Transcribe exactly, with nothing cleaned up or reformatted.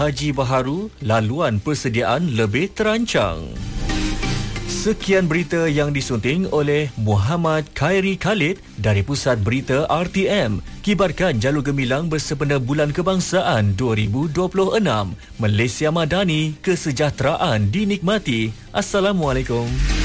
Haji baharu, laluan persediaan lebih terancang. Sekian berita yang disunting oleh Muhammad Khairi Khalid dari Pusat Berita R T M. Kibarkan jalur gemilang bersempena Bulan Kebangsaan dua ribu dua puluh enam. Malaysia Madani, kesejahteraan dinikmati. Assalamualaikum.